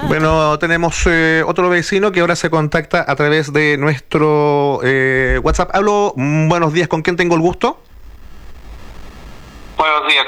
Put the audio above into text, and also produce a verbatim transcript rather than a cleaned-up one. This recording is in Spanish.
Bueno, tenemos eh, otro vecino que ahora se contacta a través de nuestro eh, WhatsApp. Hablo, mm, buenos días, ¿con quién tengo el gusto?